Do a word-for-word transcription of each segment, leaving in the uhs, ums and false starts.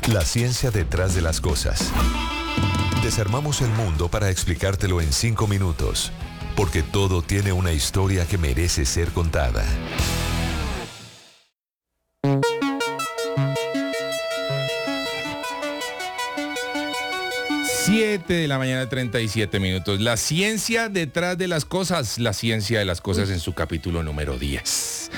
La ciencia detrás de las cosas. Desarmamos el mundo para explicártelo en cinco minutos, porque todo tiene una historia que merece ser contada. siete de la mañana, treinta y siete minutos. La ciencia detrás de las cosas, la ciencia de las cosas en su capítulo número diez.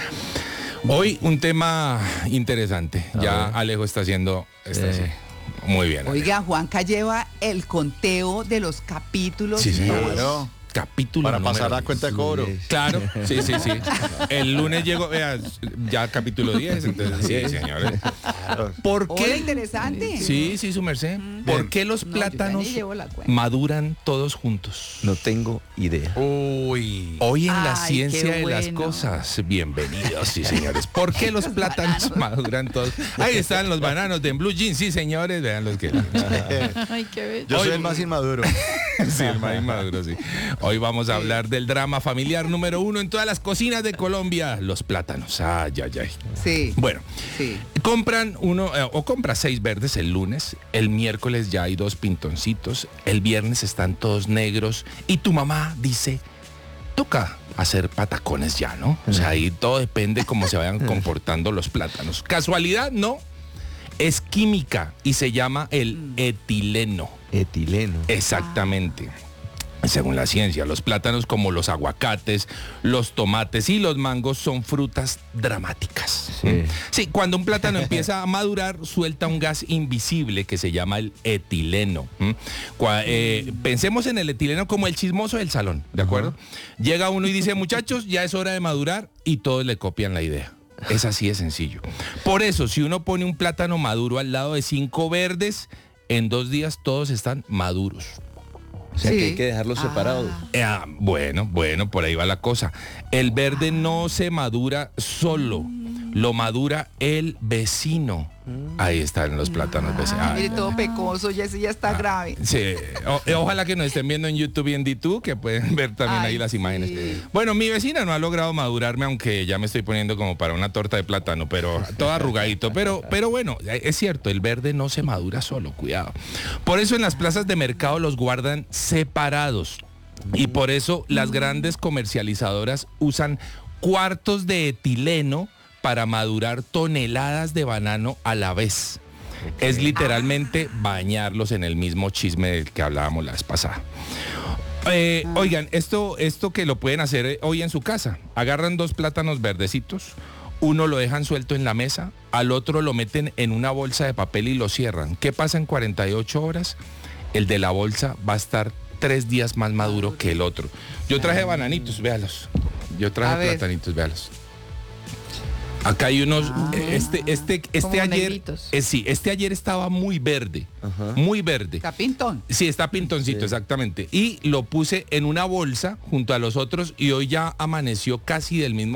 Hoy un tema interesante. A ya ver. Alejo está haciendo... Está Eh. así. Muy bien. Alejo. Oiga, Juanca lleva el conteo de los capítulos. Sí, señor. de- Claro. Capítulo Para número pasar a diez. cuenta de cobro. Claro, sí, sí, sí. El lunes llegó, vea, ya capítulo diez, entonces sí, señores. ¿Por Hola, qué? interesante. Sí, sí, su merced. ¿Por qué los No, yo ya plátanos ni llevo la cuenta. maduran todos juntos? No tengo idea. Uy. Hoy en la Ay, ciencia qué de las bueno. cosas. Bienvenidos, sí, señores. ¿Por qué los plátanos maduran todos? Ahí están los bananos de Blue Jeans, sí, señores. Vean los que... Ay, qué bello. Yo soy Hoy- el más inmaduro. Sí, el más inmaduro, sí. Hoy vamos a hablar del drama familiar número uno en todas las cocinas de Colombia, los plátanos. Ay, ay, ay. Sí, Bueno, sí. compran uno, eh, o compras seis verdes el lunes, el miércoles ya hay dos pintoncitos, el viernes están todos negros y tu mamá dice, toca hacer patacones ya, ¿no? O sea, ahí todo depende cómo se vayan comportando los plátanos. ¿Casualidad? No. Es química y se llama el etileno. Etileno. Exactamente. Según la ciencia, los plátanos como los aguacates, los tomates y los mangos son frutas dramáticas. Sí. Sí, cuando un plátano empieza a madurar, suelta un gas invisible que se llama el etileno. ¿Mm? Cua- eh, pensemos en el etileno como el chismoso del salón, ¿de acuerdo? Llega uno y dice, muchachos, ya es hora de madurar, y todos le copian la idea. Es así de sencillo. Por eso, si uno pone un plátano maduro al lado de cinco verdes, en dos días todos están maduros. O sea Sí. que hay que dejarlos Ah. separados. Eh, ah, bueno, bueno, por ahí va la cosa. El verde no se madura solo, lo madura el vecino. Ahí están los plátanos vecinos. Ah, Ay, mire, todo pecoso, ya ese ya está grave. sí, o- eh, ojalá que nos estén viendo en YouTube y en D dos, que pueden ver también Ay, ahí las imágenes. sí. Bueno, mi vecina no ha logrado madurarme, aunque ya me estoy poniendo como para una torta de plátano, pero todo arrugadito. Pero, pero bueno, es cierto, el verde no se madura solo, cuidado. Por eso en las plazas de mercado los guardan separados. Y por eso las grandes comercializadoras usan cuartos de etileno para madurar toneladas de banano a la vez. Es literalmente bañarlos en el mismo chisme del que hablábamos la vez pasada. Eh, oigan, esto, esto que lo pueden hacer eh, hoy en su casa. Agarran dos plátanos verdecitos, uno lo dejan suelto en la mesa, al otro lo meten en una bolsa de papel y lo cierran. ¿Qué pasa en cuarenta y ocho horas? El de la bolsa va a estar tres días más maduro que el otro. Yo traje bananitos, véalos. Yo A traje ver. platanitos, véalos. Acá hay unos, eh, este, este, este Como ayer, negritos. eh, sí, este ayer estaba muy verde, Ajá. muy verde. Está pintón. Sí, está pintoncito, Sí. exactamente. Y lo puse en una bolsa junto a los otros y hoy ya amaneció casi del mismo